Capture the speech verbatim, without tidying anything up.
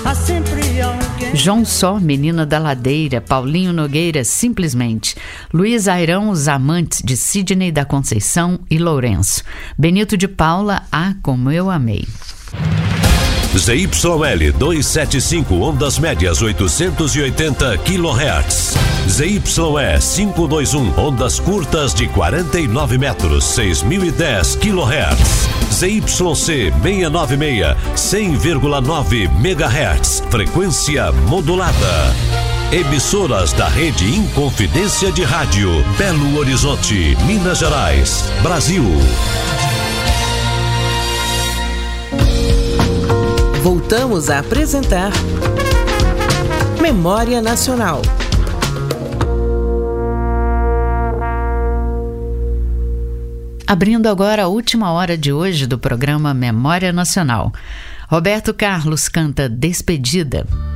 há sempre alguém. João Só, Menina da Ladeira, Paulinho Nogueira, Simplesmente, Luiz Airão, Os Amantes, de Sidney da Conceição e Lourenço, Benito de Paula, Ah, Como Eu Amei. Z Y L duzentos e setenta e cinco, ondas médias oitocentos e oitenta quilohertz. Z Y E quinhentos e vinte e um, ondas curtas de quarenta e nove metros, seis mil e dez quilohertz. Z Y C seiscentos e noventa e seis, cem vírgula nove megahertz, frequência modulada. Emissoras da rede Inconfidência de Rádio, Belo Horizonte, Minas Gerais, Brasil. Voltamos a apresentar Memória Nacional. Abrindo agora a última hora de hoje do programa Memória Nacional. Roberto Carlos canta Despedida.